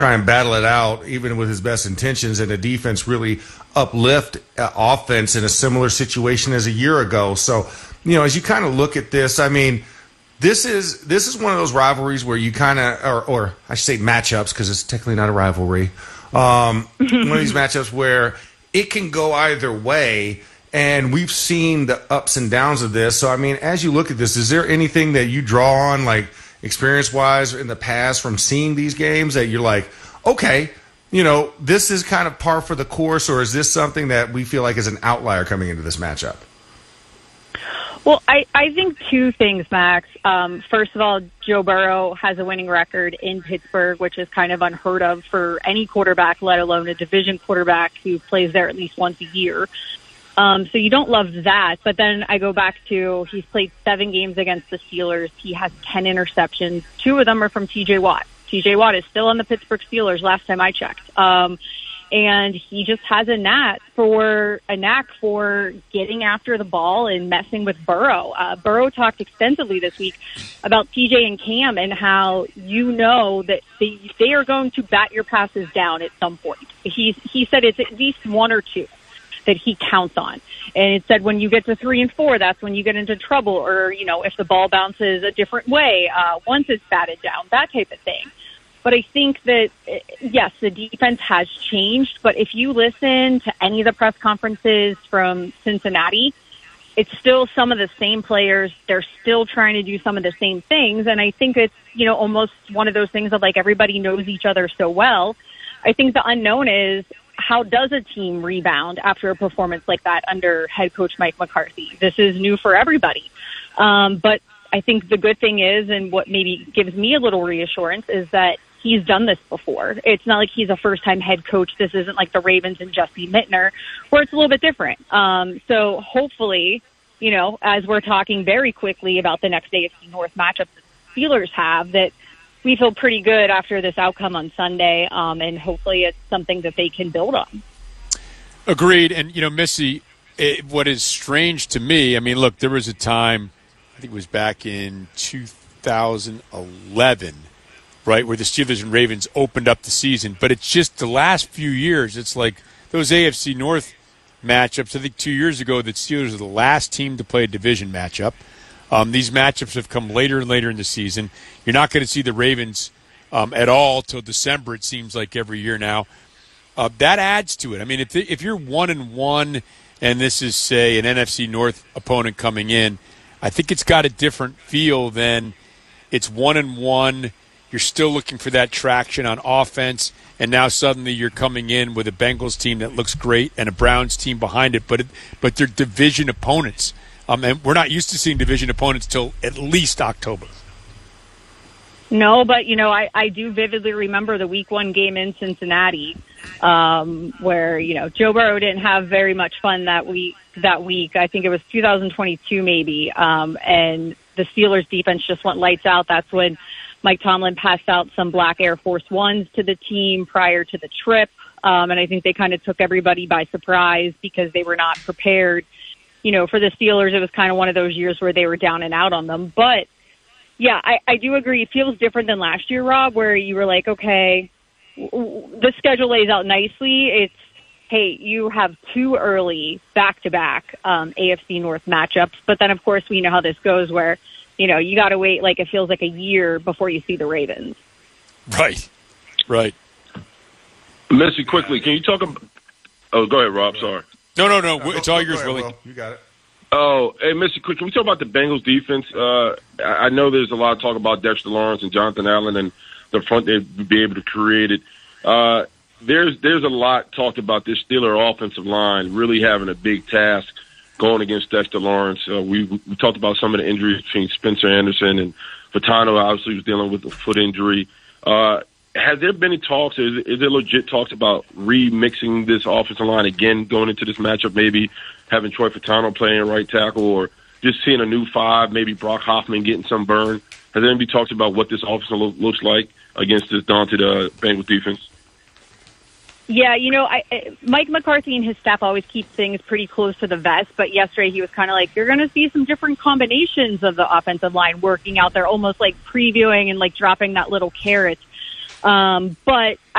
try and battle it out, even with his best intentions, and the defense really uplift offense in a similar situation as a year ago. So, as you kind of look at this, I mean, this is one of those rivalries where you kind of, or I should say matchups, because it's technically not a rivalry. One of these matchups where it can go either way, and we've seen the ups and downs of this. So, I mean, as you look at this, is there anything that you draw on, like experience-wise in the past from seeing these games that you're like, okay, this is kind of par for the course, or is this something that we feel like is an outlier coming into this matchup? Well, I think two things, Max. First of all, Joe Burrow has a winning record in Pittsburgh, which is kind of unheard of for any quarterback, let alone a division quarterback who plays there at least once a year. So you don't love that. But then I go back to he's played 7 games against the Steelers. He has 10 interceptions. 2 of them are from T.J. Watt. T.J. Watt is still on the Pittsburgh Steelers last time I checked. And he just has a knack for getting after the ball and messing with Burrow. Burrow talked extensively this week about TJ and Cam and how that they are going to bat your passes down at some point. He said it's at least 1 or 2 that he counts on. And it said when you get to 3 and 4, that's when you get into trouble, or, if the ball bounces a different way, once it's batted down, that type of thing. But I think that, yes, the defense has changed, but if you listen to any of the press conferences from Cincinnati, it's still some of the same players. They're still trying to do some of the same things, and I think it's, almost one of those things of, like, everybody knows each other so well. I think the unknown is, how does a team rebound after a performance like that under head coach Mike McCarthy? This is new for everybody. But I think the good thing is, and what maybe gives me a little reassurance, is that he's done this before. It's not like he's a first-time head coach. This isn't like the Ravens and Jesse Mittner, where it's a little bit different. So hopefully, as we're talking very quickly about the next AFC North matchup the Steelers have, that we feel pretty good after this outcome on Sunday, and hopefully it's something that they can build on. Agreed. And, Missy, what is strange to me, I mean, look, there was a time, I think it was back in 2011, right, where the Steelers and Ravens opened up the season. But it's just the last few years, it's like those AFC North matchups. I think 2 years ago, the Steelers were the last team to play a division matchup. These matchups have come later and later in the season. You're not going to see the Ravens at all till December, it seems like, every year now. That adds to it. I mean, if you're 1-1 and this is, say, an NFC North opponent coming in, I think it's got a different feel than it's 1-1. You're still looking for that traction on offense, and now suddenly you're coming in with a Bengals team that looks great and a Browns team behind it, but they're division opponents. And we're not used to seeing division opponents till at least October. No, but, I do vividly remember the Week 1 game in Cincinnati, where, Joe Burrow didn't have very much fun that week. I think it was 2022 maybe, and the Steelers defense just went lights out. That's when Mike Tomlin passed out some black Air Force Ones to the team prior to the trip, and I think they kind of took everybody by surprise because they were not prepared. For the Steelers, it was kind of one of those years where they were down and out on them. But, yeah, I do agree. It feels different than last year, Rob, where you were like, okay, the schedule lays out nicely. It's, hey, you have 2 early back-to-back AFC North matchups. But then, of course, we know how this goes where, you got to wait, like, it feels like a year before you see the Ravens. Right. Missy, quickly, can you talk about – oh, go ahead, Rob, sorry. No. It's all yours, Willie. You got it. Oh, hey, Mr. Quick, can we talk about the Bengals defense? I know there's a lot of talk about Dexter Lawrence and Jonathan Allen and the front they'd be able to create it. There's a lot talked about this Steeler offensive line really having a big task going against Dexter Lawrence. We talked about some of the injuries between Spencer Anderson and Fatano obviously was dealing with a foot injury. Has there been any talks, is there legit talks about remixing this offensive line again going into this matchup, maybe having Troy Fatano playing right tackle or just seeing a new 5, maybe Brock Hoffman getting some burn? Has there been talks about what this offense looks like against this daunted Bengals defense? Yeah, Mike McCarthy and his staff always keep things pretty close to the vest, but yesterday he was kind of like, you're going to see some different combinations of the offensive line working out there, almost like previewing and like dropping that little carrot. But